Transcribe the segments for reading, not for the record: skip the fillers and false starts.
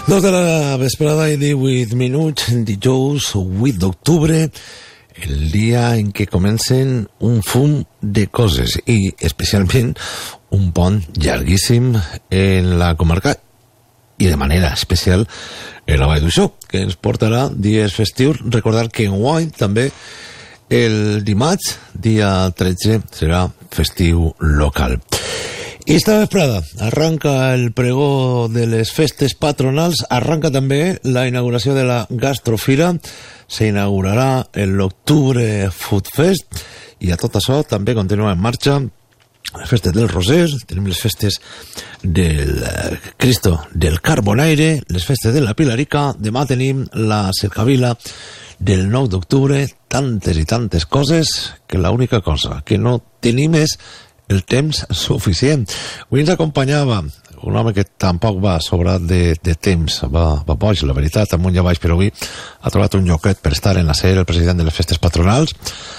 2 de la vesprada i 18 minuts, dijous 8 d'octubre, el dia en què comencen un fum de coses i especialment un pont llarguíssim en la comarca i de manera especial en la Vall d'Uixó, que ens portarà dies festius. Recordar que enguany també el dimarts, dia 13, serà festiu local. I esta vesprada arranca el pregó de les festes patronals, arranca també la inauguració de la Gastrofira, s'inaugurarà l'Octubre Food Fest, i a tot això també continua en marxa les festes del Rosers, tenim les festes del Cristo del Carbonaire, les festes de la Pilarica, demà tenim la cercavila del 9 d'octubre, tantes i tantes coses que l'única cosa que no tenim és el temps suficient. Avui ens acompanyava un home que tampoc va sobrat de temps, va boig, la veritat, amunt i baix, però avui ha trobat un lloquet per estar en la SER, el president de les festes patronals,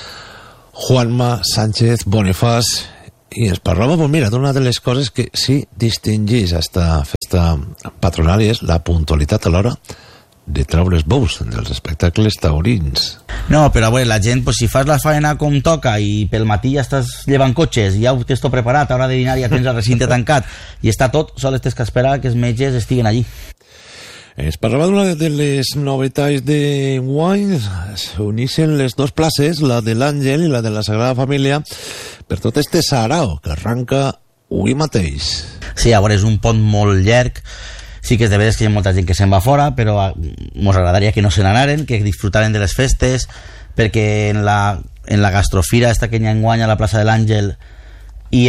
Juanma Sánchez Bonifaz, i ens parlava, doncs mira, d'una de les coses que sí distingís esta festa patronal i és la puntualitat a l'hora de treure els bous dels espectacles taurins. No, però a veure, la gent, pues, si fas la faena com toca i pel matí ja estàs llevant cotxes i ja ho tens tot preparat, a hora de dinar ja tens el recinte tancat i està tot, sols tens que esperar que els metges estiguen allí. Es parlava d'una de les novetats de guany, s'unixen les dues places, la de l'Àngel i la de la Sagrada Família, per tot este sarao que arranca avui mateix. Sí, a veure, és un pont molt llarg. Sí que és de veres que hi ha molta gent que se'n va fora, però mos agradaria que no se n'anaren, que disfrutaren de les festes, perquè en la gastrofira esta que hi ha enguany a la plaça de l'Àngel i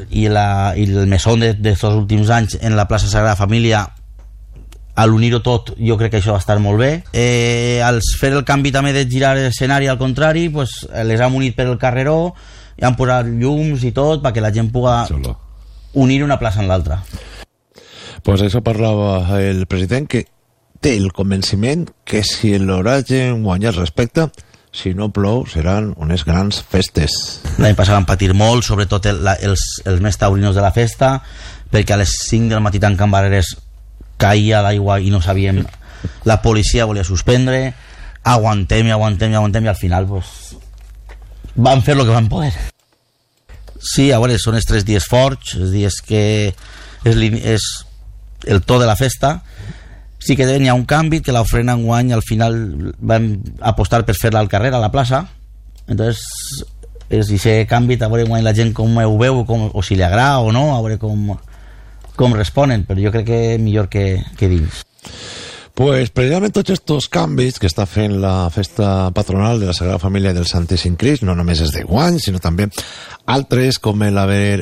el mesón d'estos últims anys en la plaça Sagrada Família, a l'unir-ho tot jo crec que això va estar molt bé. Al fer el canvi també de girar l'escenari al contrari, pues, les han unit per el carreró i han posat llums i tot perquè la gent pugui unir una plaça en l'altra. Pues això parlava el president, que té el convenciment que si l'oratge enguany es respecta, si no plou seran unes grans festes. L'any passat van patir molt, sobretot els més taurinos de la festa, perquè a les 5 del matí tancant barreres caïa l'aigua i no sabíem, la policia volia suspendre, aguantem i al final pues, van fer el que van poder. Sí, a veure, són els 3 dies forts, els dies que és el to de la festa. Sí que hi ha un canvi, que l'ofrena enguany al final vam apostar per fer-la al carrer, a la plaça. Entonces és aquest canvi, a veure enguany la gent com ho veu, o si li agrada o no, a veure com responen, però jo crec que millor que dins. Pues precisament tots aquests canvis que està fent la festa patronal de la Sagrada Família del Santíssim Crist, no només és de guany, sinó també altres, com l'haver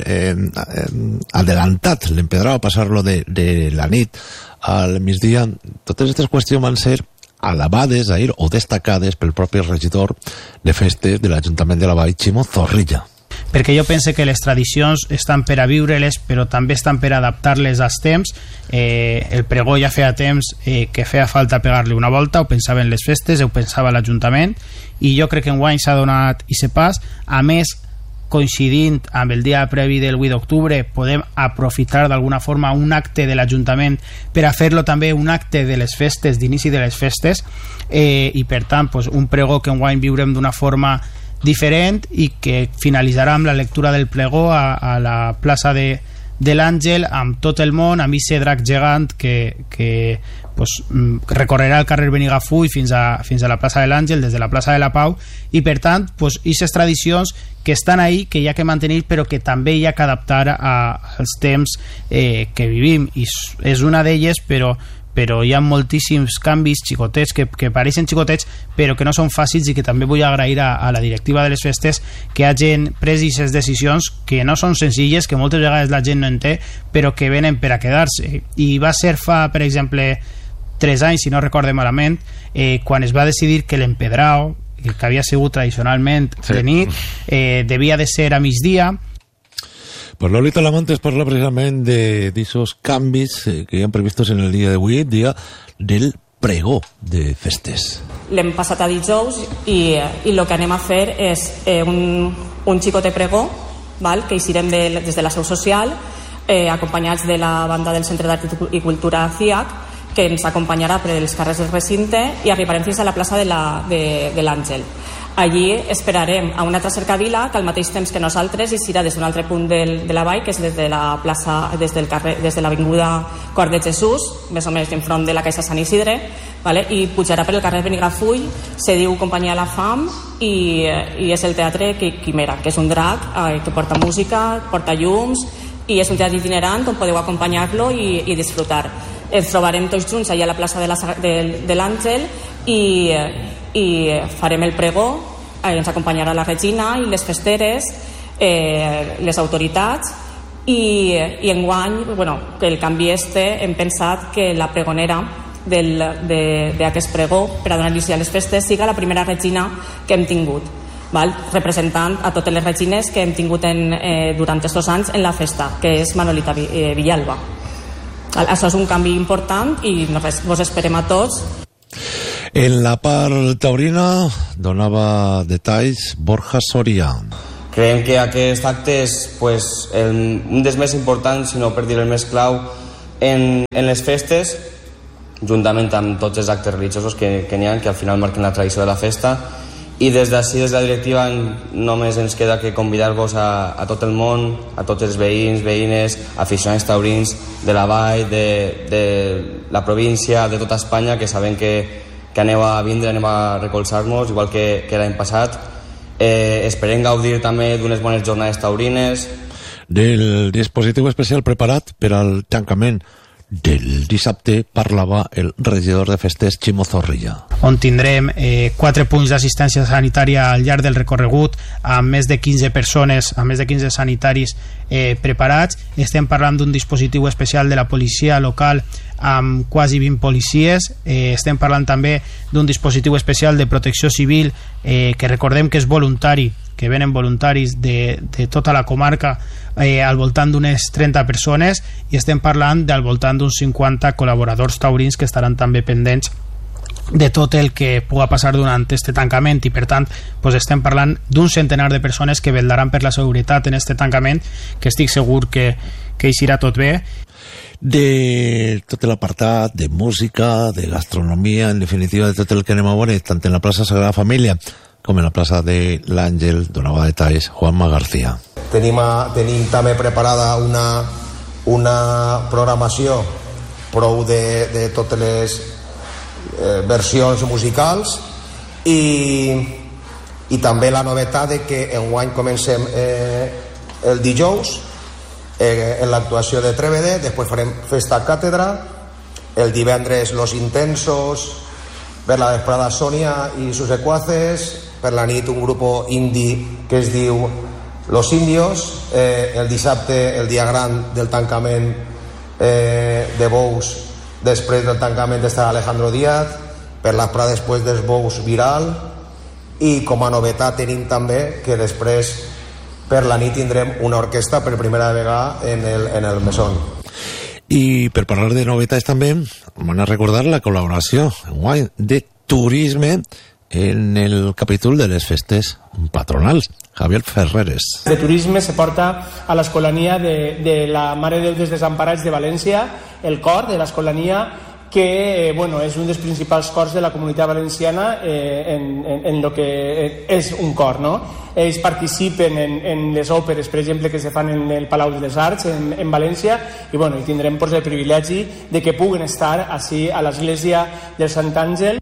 adelantat l'empedrado, passar-lo de la nit al migdia. Totes aquestes qüestions van ser alabades ahir o destacades pel propi regidor de festes de l'Ajuntament de la Vall, Ximo Zorrilla. Perquè jo pense que les tradicions estan per a viure-les, però també estan per a adaptar-les als temps. El pregó ja feia temps que feia falta pegar-li una volta, ho pensava en les festes, ho pensava l'Ajuntament, i jo crec que enguany s'ha donat aquest pas. A més, coincidint amb el dia previ del 8 d'octubre, podem aprofitar d'alguna forma un acte de l'Ajuntament per a fer-lo també un acte de les festes, d'inici de les festes, i per tant pues, un pregó que enguany viurem d'una forma diferent i que finalitzarà amb la lectura del pregó a la plaça de l'Àngel, amb tot el món, amb aquest drac gegant que pues, recorrerà el carrer Benigafull fins a la plaça de l'Àngel des de la plaça de la Pau, i per tant pues, aquestes tradicions que estan ahí, que hi ha que mantenir, però que també hi ha que adaptar als temps que vivim, i és una d'elles, però hi ha moltíssims canvis xicotets que pareixen xicotets però que no són fàcils, i que també vull agrair a la directiva de les festes que hagin pres aquestes decisions que no són senzilles, que moltes vegades la gent no en té, però que venen per a quedar-se. I va ser fa, per exemple, 3 anys, si no recorde malament, quan es va decidir que l'empedrao, que havia sigut tradicionalment de nit, devia de ser a migdia. Pues Lolita Lamontes parla precisament d'aquests canvis que hi ha previstos en el dia d'avui, dia del pregó de festes. L'hem passat a dijous i el que anem a fer és un xicote pregó, que eixirem des de la seu social, acompanyats de la banda del Centre d'Art i Cultura CIAC, que ens acompanyarà per els carrers del recinte i arribarem fins a la plaça de l'Àngel. Allí esperarem a una altra cercavila que al mateix temps que nosaltres i serà des d'un altre punt de la vall, que és des de la plaça, des de l'avinguda Cor de Jesús, més o menys enfront de la Caixa Sant Isidre, vale? I pujarà per el carrer Benigrafull, se diu Companyia La Fam i és el teatre Quimera, que és un drac que porta música, porta llums i és un teatre itinerant on podeu acompanyar-lo i disfrutar. Ens trobarem tots junts allà a la plaça de l'Àngel i farem el pregó, ens acompanyarà la Regina i les festeres, les autoritats i enguany, que el canvi hem pensat que la pregonera d'aquest pregó per a donar inici a les festes siga la primera regina que hem tingut, representant a totes les regines que hem tingut durant aquests anys en la festa, que és Manolita Villalba. Això és un canvi important i vos esperem a tots. En la part taurina donava detalls Borja Soria. Creiem que aquest acte és un dels més importants, si no per dir el més clau, en les festes, juntament amb tots els actes religiosos que n'hi ha, que al final marquen la tradició de la festa. I des d'ací, des de la directiva, només ens queda que convidar-vos a tot el món, a tots els veïns, veïnes, aficionats taurins de la vall, de la província, de tota Espanya, que sabem que aneu a vindre, anem a recolzar-nos, igual que l'any passat. Esperem gaudir també d'unes bones jornades taurines. Del dispositiu especial preparat per al tancament del dissabte parlava el regidor de festes Ximo Zorrilla, on tindrem 4 punts d'assistència sanitària al llarg del recorregut amb més de 15 persones, amb més de 15 sanitaris preparats. Estem parlant d'un dispositiu especial de la policia local amb quasi 20 policies. Estem parlant també d'un dispositiu especial de protecció civil que recordem que és voluntari, que venen voluntaris de tota la comarca, al voltant d'unes 30 persones, i estem parlant del voltant d'uns 50 col·laboradors taurins que estaran també pendents de tot el que pugui passar durant este tancament, i per tant estem parlant d'un centenar de persones que vetlaran per la seguretat en este tancament, que estic segur que hi serà tot bé. De tot l'apartat de música, de gastronomia, en definitiva de tot el que anem a veure tant en la plaça Sagrada Família com en la plaça de l'Àngel, donava detalls Juanma García. Tenim també preparada una programació prou de totes les versions musicals i també la novetat de que enguany comencem el dijous en l'actuació de Trèvede, després farem festa càtedra, el divendres Los Intensos, per la vesprada Sònia i sus secuaces, per la nit un grup indie que es diu Los Indios, el dissabte el dia gran del tancament de bous, després del tancament està Alejandro Díaz, per l'esprà després dels bous Viral, i com a novetat tenim també que després per la nit tindrem una orquestra per primera vegada en el Mesón. I per parlar de novetats també van a recordar la col·laboració de turisme en el capítol de les festes patronals. Javier Ferreres. De turisme se porta a l'Escolania de la Mare de Déu dels Desemparats de València, el cor de l'Escolania, que és un dels principals cors de la comunitat valenciana en lo que és un cor, no? Ells participen en les òperes, per exemple, que se fan en el Palau de les Arts en València, i tindrem el privilegi de que puguen estar així a l'església del Sant Àngel.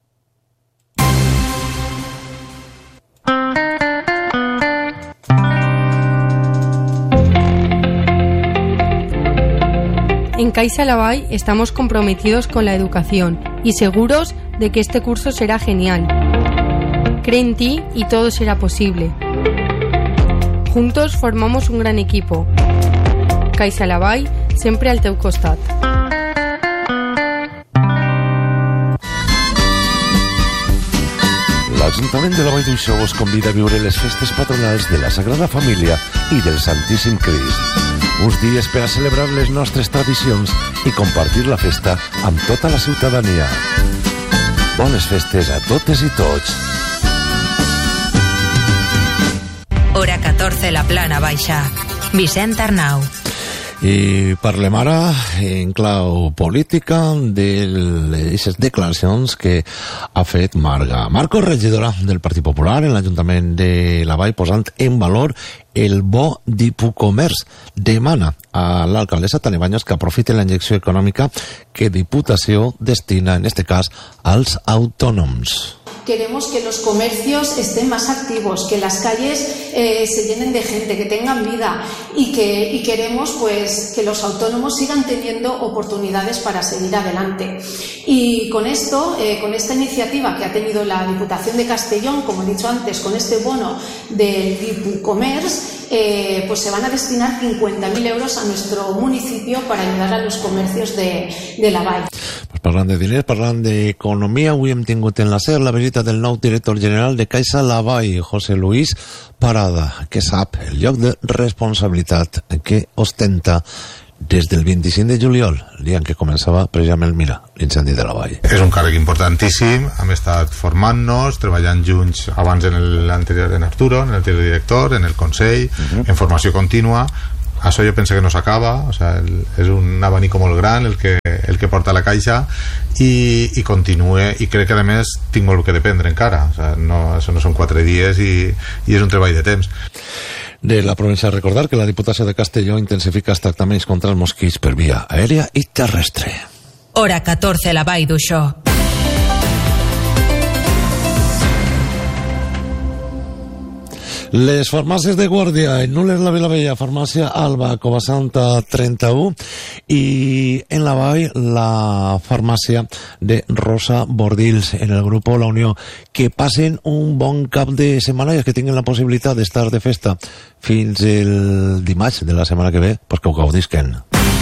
En Caixa Lavall estamos comprometidos con la educación y seguros de que este curso será genial. Cree en ti y todo será posible. Juntos formamos un gran equipo. Caixa Lavall, sempre al teu costat. L'Ajuntament de la Vall d'Uixó vos convida a viure les festes patronals de la Sagrada Família i del Santíssim Crist. Uns dies per a celebrar les nostres tradicions i compartir la festa amb tota la ciutadania. Bones festes a totes i tots. Hora 14, la Plana Baixa. Vicent Arnau. I parlem ara en clau política de les declaracions que ha fet Marco, regidora del Partit Popular en l'Ajuntament de la Vall, posant en valor el bo d'Hipocomerç. Demana a l'alcaldessa Tania Baños que aprofite la injecció econòmica que Diputació destina, en este cas, als autònoms. Queremos que los comercios estén más activos, que las calles se llenen de gente, que tengan vida y queremos pues que los autónomos sigan teniendo oportunidades para seguir adelante. Y con esto, con esta iniciativa que ha tenido la Diputación de Castellón, como he dicho antes, con este bono del Hipocomerç, pues se van a destinar 50.000 euros a nuestro municipio para ayudar a los comercios de la Vall. Pues parlant de diners, parlant d'economia, avui hem tingut en la SER la visita del nou director general de Caixa La Vall, José Luis Parada, que sap el lloc de responsabilitat que ostenta des del 25 de juliol, el dia en què començava precisament, l'incendi de la Vall. És un càrrec importantíssim, hem estat formant-nos, treballant junts abans en l'anterior, en Arturo, en l'anterior director, en el Consell, en formació contínua. Això jo penso que no s'acaba, o sea, és un abanico molt gran el que porta la Caixa i continue, i crec que a més tinc molt que dependre encara, o sea, això no són 4 dies i és un treball de temps. De la província, recordar que la Diputació de Castelló intensifica els tractaments contra els mosquits per via aèria i terrestre. Hora 14, la Vall d'Uixó. Les farmàcies de Guàrdia, en Nules la Vilavella, farmàcia Alba, Covasanta 31, i en la Vall la farmàcia de Rosa Bordils, en el grup La Unió. Que passen un bon cap de setmana i que tinguin la possibilitat d'estar de festa fins el dimarts de la setmana que ve, pues que ho gaudisquen.